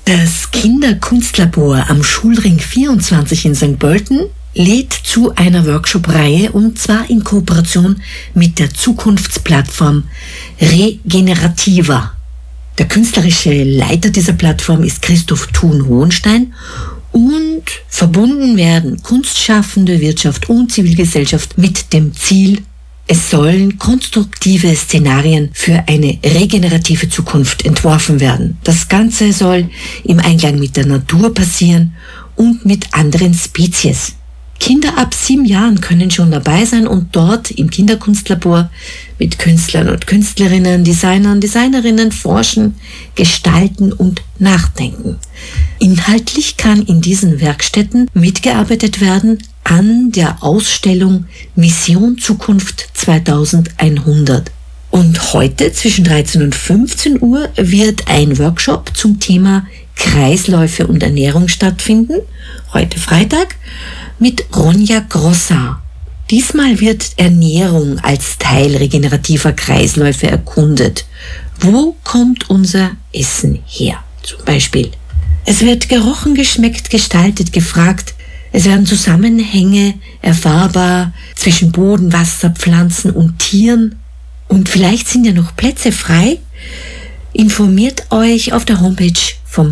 Das Kinderkunstlabor am Schulring 24 in St. Pölten lädt zu einer Workshop-Reihe, und zwar in Kooperation mit der Zukunftsplattform Regenerativa. Der künstlerische Leiter dieser Plattform ist Christoph Thun-Hohenstein, und verbunden werden Kunstschaffende, Wirtschaft und Zivilgesellschaft mit dem Ziel, es sollen konstruktive Szenarien für eine regenerative Zukunft entworfen werden. Das Ganze soll im Einklang mit der Natur passieren und mit anderen Spezies. Kinder ab 7 Jahren können schon dabei sein und dort im Kinderkunstlabor mit Künstlern und Künstlerinnen, Designern, Designerinnen forschen, gestalten und nachdenken. Inhaltlich kann in diesen Werkstätten mitgearbeitet werden an der Ausstellung Mission Zukunft 2100. Und heute zwischen 13 und 15 Uhr wird ein Workshop zum Thema Kreisläufe und Ernährung stattfinden, heute Freitag, mit Ronja Grossar. Diesmal wird Ernährung als Teil regenerativer Kreisläufe erkundet. Wo kommt unser Essen her? Zum Beispiel. Es wird gerochen, geschmeckt, gestaltet, gefragt. Es werden Zusammenhänge erfahrbar zwischen Boden, Wasser, Pflanzen und Tieren. Und vielleicht sind ja noch Plätze frei. Informiert euch auf der Homepage vom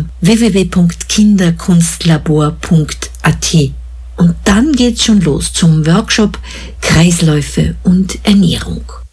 www.kinderkunstlabor.at. Und dann geht's schon los zum Workshop Kreisläufe und Ernährung.